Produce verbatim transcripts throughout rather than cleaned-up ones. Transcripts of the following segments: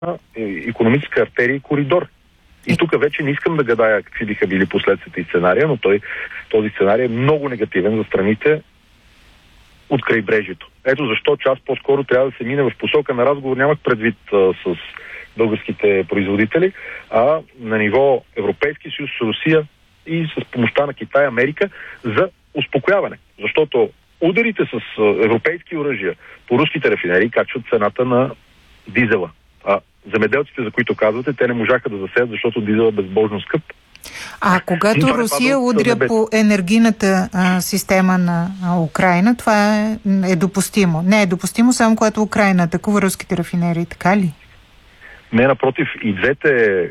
икономическа артерия и коридор. И тук вече не искам да гадая какви биха били последствията и сценария, но той, този сценарий е много негативен за страните от крайбрежието. Ето защо част по-скоро трябва да се мине в посока на разговор, нямах предвид а, с българските производители, а на ниво Европейски съюз, Русия и с помощта на Китай, Америка за успокояване. Защото ударите с европейски оръжия по руските рафинерии качват цената на дизела. А земеделците, за които казвате, те не можаха да засеят, защото дизел е безбожно скъп. А когато това Русия удря по енергийната а, система на а, Украина, това е, е допустимо. Не е допустимо, само когато Украина атакува руските рафинерии, така ли? Не, напротив, и двете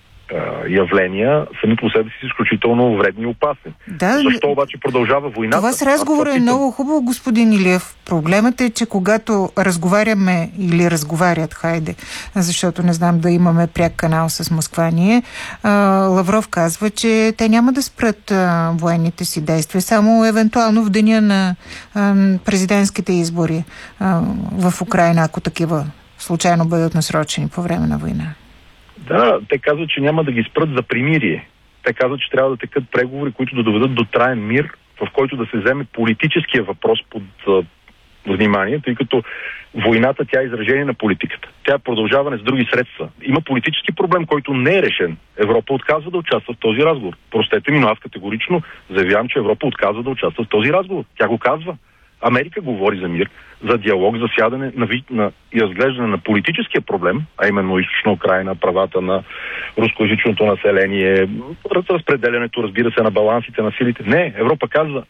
явления сами по себе си са изключително вредни и опасни. Да, защо обаче продължава войната? Това с разговора е много хубаво, господин Илиев. Проблемът е, че когато разговаряме или разговарят, хайде, защото не знам да имаме пряк канал с Москва ние, а, Лавров казва, че те няма да спрат а, военните си действия, само евентуално в деня на а, президентските избори а, в Украина, ако такива случайно бъдат насрочени по време на война. Да, те казват, че няма да ги спрат за примирие. Те казват, че трябва да текат преговори, които да доведат до траен мир, в който да се вземе политическия въпрос под а, внимание, тъй като войната, тя е изражение на политиката. Тя е продължаване с други средства. Има политически проблем, който не е решен. Европа отказва да участва в този разговор. Простете ми, но аз категорично заявявам, че Европа отказва да участва в този разговор. Тя го казва. Америка говори за мир, за диалог, за сядане на, на, и разглеждане на политическия проблем, а именно източна Украйна, правата на рускоязичното население, разпределянето, разбира се, на балансите на силите. Не, Европа казва,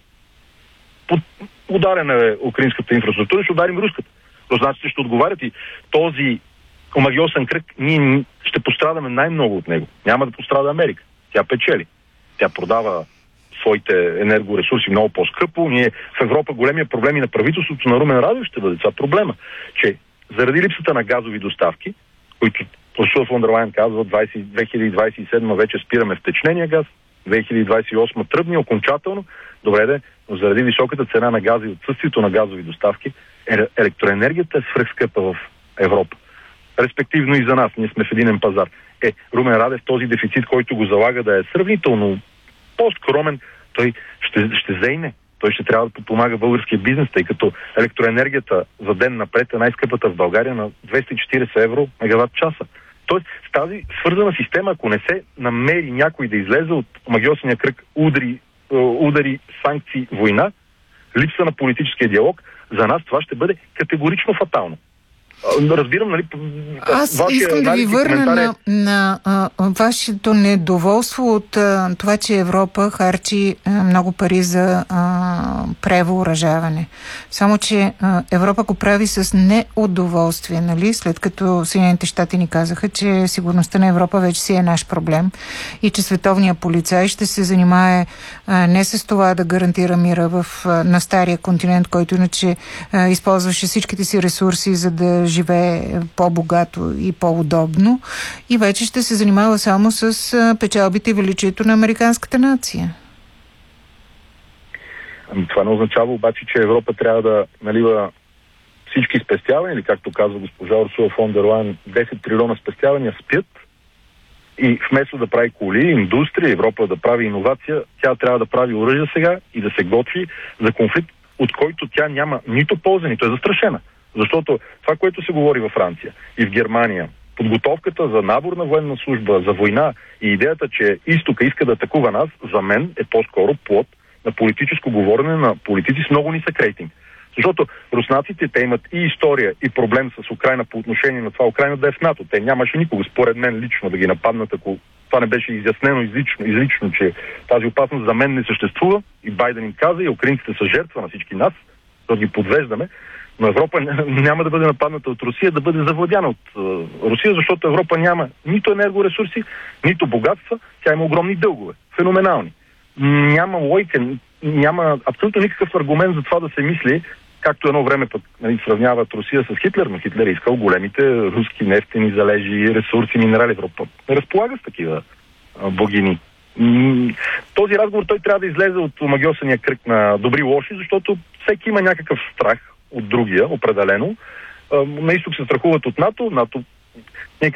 под ударена е украинската инфраструктура, ще ударим руската. Руснаците ще отговарят и този омагиосен кръг, ние ще пострадаме най-много от него. Няма да пострада Америка. Тя печели. Тя продава своите енергоресурси много по-скъпо. Ние в Европа големия проблем и на правителството на Румен Радев ще бъде това проблема, че заради липсата на газови доставки, които Урсула фон дер Лайен казва две хиляди двадесет и седма вече спираме втечнения газ, две хиляди двадесет и осма тръбни окончателно, добре де, но заради високата цена на газа и отсъствието на газови доставки, електроенергията е свръхскъпа в Европа. Респективно и за нас, ние сме в единен пазар. Е, Румен Радев този дефицит, който го залага да е сравнително по-скромен, той ще, ще зейне. Той ще трябва да подпомага българския бизнес, тъй като електроенергията за ден напред е най-скъпата в България на двеста и четиридесет евро мегаватт часа. Тоест, с тази свързана система, ако не се намери някой да излезе от магиосния кръг удари, удари, санкции, война, липса на политическия диалог, за нас това ще бъде категорично фатално. Разбирам, нали? Аз искам да ви върна на, на а, вашето недоволство от а, това, че Европа харчи а, много пари за а, превъоръжаване. Само, че а, Европа го прави с неудоволствие, нали? След като Съединените щати ни казаха, че сигурността на Европа вече си е наш проблем и че световният полицай ще се занимае а, не с това да гарантира мира в, а, на стария континент, който иначе а, използваше всичките си ресурси, за да живее по-богато и по-удобно и вече ще се занимава само с печалбите и величието на американската нация. Ами това не означава обаче, че Европа трябва да налива всички спестявания, или както казва госпожа Урсула фон дер Лайен, десет трилиона спестявания спят и вместо да прави коли, индустрия, Европа да прави иновация, тя трябва да прави оръжие сега и да се готви за конфликт, от който тя няма нито полза, нито е застрашена. Защото това, което се говори във Франция и в Германия, подготовката за набор на военна служба, за война и идеята, че изтока иска да атакува нас, за мен е по-скоро плод на политическо говорене на политици с много нисък рейтинг. Защото руснаците, те имат и история, и проблем с Украйна по отношение на това Украйна да е в НАТО. Те нямаше никога, според мен, лично да ги нападнат, ако това не беше изяснено излично, излично, че тази опасност за мен не съществува. И Байден им каза, и украинците са жертва на всички нас, да ги подвеждаме. Но Европа няма да бъде нападната от Русия, да бъде завладяна от uh, Русия, защото Европа няма нито енергоресурси, нито богатства, тя има огромни дългове. Феноменални. Няма логика, няма абсолютно никакъв аргумент за това да се мисли, както едно време пък нали, сравняват Русия с Хитлер, но Хитлер е искал големите руски нефтени залежи, ресурси, минерали. Европа не разполага с такива uh, богини. Този разговор той трябва да излезе от магиосения кръг на добри лоши, защото всеки има някакъв страх от другия, определено. На изток се страхуват от НАТО. НАТО